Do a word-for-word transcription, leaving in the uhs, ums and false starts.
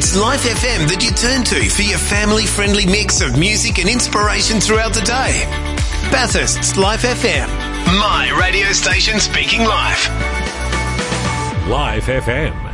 It's Life F M that you turn to for your family-friendly mix of music and inspiration throughout the day. Bathurst's Life F M. My radio station speaking life. Life F M.